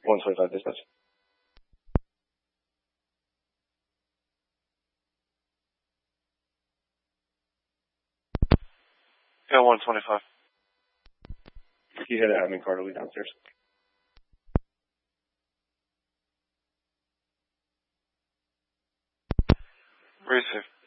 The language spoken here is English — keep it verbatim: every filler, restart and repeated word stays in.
one twenty-five dispatch. Yeah, one twenty-five. You hit it, admin Carter Lee downstairs. Receive.